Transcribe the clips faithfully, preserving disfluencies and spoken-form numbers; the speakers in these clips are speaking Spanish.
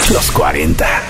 Los cuarenta.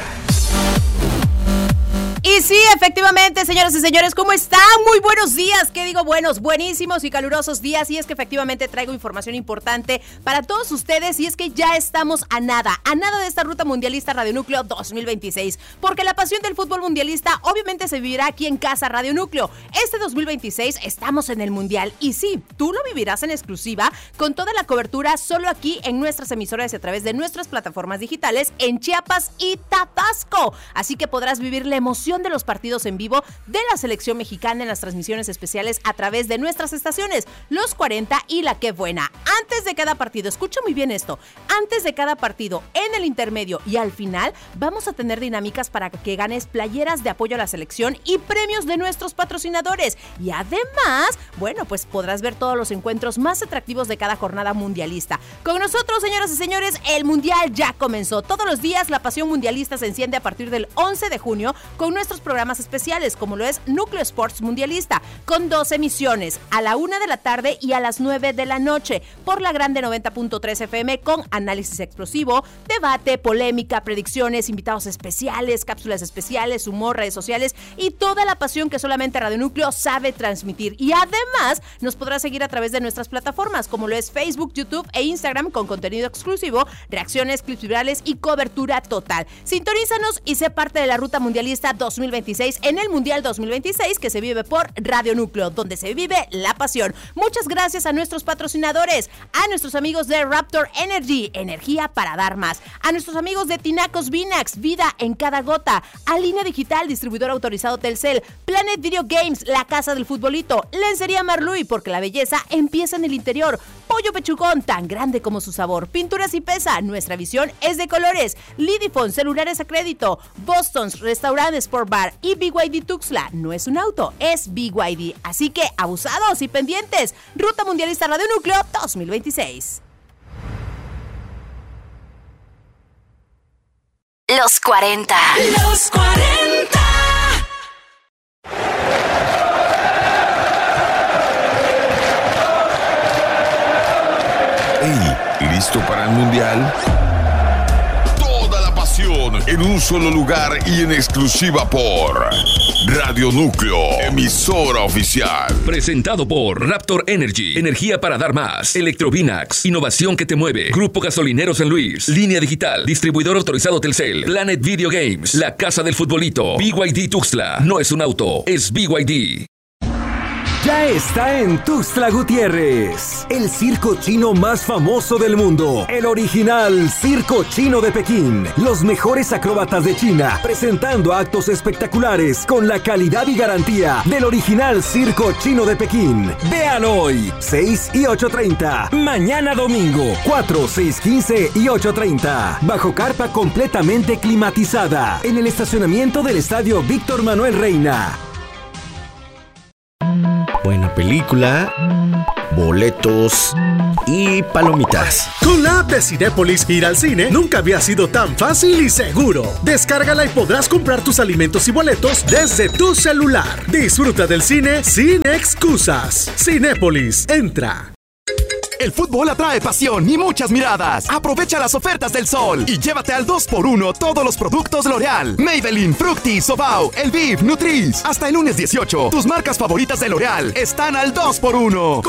Y sí, efectivamente, señoras y señores, ¿cómo están? Muy buenos días, ¿qué digo? Buenos, buenísimos y calurosos días. Y es que efectivamente traigo información importante para todos ustedes. Y es que ya estamos a nada, a nada de esta ruta mundialista Radio Núcleo dos mil veintiséis. Porque la pasión del fútbol mundialista obviamente se vivirá aquí en casa Radio Núcleo. Este dos mil veintiséis estamos en el Mundial. Y sí, tú lo vivirás en exclusiva con toda la cobertura solo aquí en nuestras emisoras y a través de nuestras plataformas digitales en Chiapas y Tabasco. Así que podrás vivir la emoción de los partidos en vivo de la selección mexicana en las transmisiones especiales a través de nuestras estaciones, Los cuarenta y La Qué Buena. Antes de cada partido, escucha muy bien esto, antes de cada partido, en el intermedio y al final, vamos a tener dinámicas para que ganes playeras de apoyo a la selección y premios de nuestros patrocinadores. Y además, bueno, pues podrás ver todos los encuentros más atractivos de cada jornada mundialista. Con nosotros, señoras y señores, el Mundial ya comenzó. Todos los días la pasión mundialista se enciende a partir del once de junio con nuestros programas especiales, como lo es Núcleo Sports Mundialista, con dos emisiones, a la una de la tarde y a las nueve de la noche, por la Grande noventa punto tres F M, con análisis explosivo, debate, polémica, predicciones, invitados especiales, cápsulas especiales, humor, redes sociales y toda la pasión que solamente Radio Núcleo sabe transmitir. Y además, nos podrás seguir a través de nuestras plataformas, como lo es Facebook, YouTube e Instagram, con contenido exclusivo, reacciones, clips virales y cobertura total. Sintonízanos y sé parte de la ruta mundialista dos mil veintiséis en el Mundial dos mil veintiséis que se vive por Radio Núcleo, donde se vive la pasión. Muchas gracias a nuestros patrocinadores, a nuestros amigos de Raptor Energy, energía para dar más, a nuestros amigos de Tinacos Vinax, vida en cada gota, a Línea Digital, distribuidor autorizado Telcel, Planet Video Games, la casa del futbolito, Lencería Marluy, porque la belleza empieza en el interior, Pollo Pechugón, tan grande como su sabor, Pinturas y Pesa, nuestra visión es de colores, Lidifon, celulares a crédito, Boston's, restaurante Sport Bar y B Y D Tuxtla, no es un auto, es B Y D. Así que abusados y pendientes. Ruta Mundialista Radio Núcleo dos mil veintiséis. Los cuarenta. Los cuarenta. Hey, ¿listo para el Mundial? En un solo lugar y en exclusiva por Radio Núcleo, emisora oficial. Presentado por Raptor Energy, energía para dar más. Electrovinax, innovación que te mueve. Grupo Gasolinero San Luis, Línea Digital, distribuidor autorizado Telcel, Planet Video Games, la casa del futbolito, B Y D Tuxtla, no es un auto, es B Y D. Ya está en Tuxtla Gutiérrez, el circo chino más famoso del mundo, el original Circo Chino de Pekín. Los mejores acróbatas de China, presentando actos espectaculares con la calidad y garantía del original Circo Chino de Pekín. Vean hoy, seis y ocho treinta. Mañana domingo, cuatro, seis, quince y ocho treinta. Bajo carpa completamente climatizada, en el estacionamiento del Estadio Víctor Manuel Reina. Buena película, boletos y palomitas. Con la app de Cinépolis, ir al cine nunca había sido tan fácil y seguro. Descárgala y podrás comprar tus alimentos y boletos desde tu celular. Disfruta del cine sin excusas. Cinépolis, entra. El fútbol atrae pasión y muchas miradas. Aprovecha las ofertas del sol y llévate al dos por uno todos los productos L'Oreal. Maybelline, Fructis, Sobao, Elviv, Nutriz. Hasta el lunes dieciocho, tus marcas favoritas de L'Oreal están al dos por uno.